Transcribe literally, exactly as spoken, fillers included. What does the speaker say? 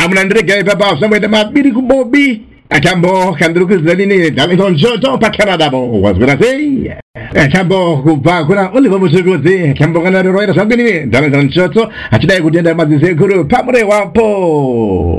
mnandrega baba somewhere ma biri kubobi atambo kanduku zalini dale don joto pa Canada bo was gonna say atambo kuba kuna oliva musugozi atambo kana roira sabini dale don joto atidai kutenda mazise kuru pamre wapo